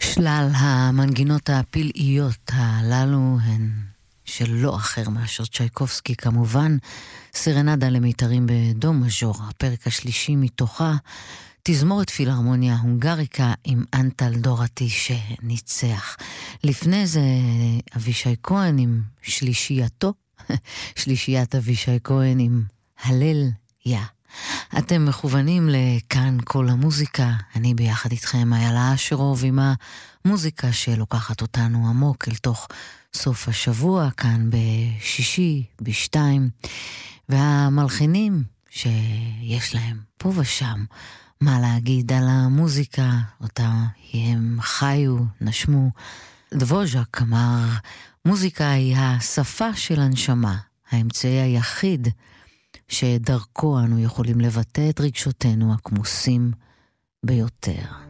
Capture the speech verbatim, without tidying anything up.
שלל המנגינות הפלאיות הללו הן של לא אחר מאשר צ'ייקובסקי, כמובן סרנדה למיתרים בדו מז'ור, הפרק השלישי מתוכה, תזמורת פילהרמוניה הונגריקה עם אנטל דורתי שניצח. לפני זה אבישי כהן עם שלישייתו, שלישיית אבישי כהן עם הלל יא. אתם מכוונים לכאן כל המוזיקה, אני ביחד איתכם איילה אשרוב עם המוזיקה שלוקחת אותנו עמוק אל תוך סוף השבוע, כאן בשישי, בשתיים, והמלחינים שיש להם פה ושם מה להגיד על המוזיקה, אותה הם חיו, נשמו. דבוז'ק אמר, מוזיקה היא השפה של הנשמה, האמצעי היחיד שדרכו אנו יכולים לבטא את רגשותינו הכמוסים ביותר.